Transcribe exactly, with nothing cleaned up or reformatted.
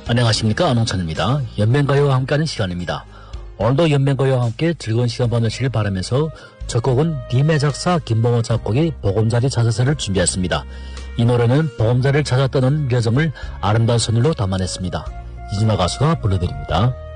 안녕하십니까, 안홍찬입니다. 연맹가요와 함께하는 시간입니다. 오늘도 연맹가요와 함께 즐거운 시간 보내시길 바라면서 첫 곡은 님의 작사 김봉호 작곡의 보금자리 찾아서를 준비했습니다. 이 노래는 보금자리를 찾아 떠는 여정을 아름다운 선율로 담아냈습니다. 이진아 가수가 불러드립니다.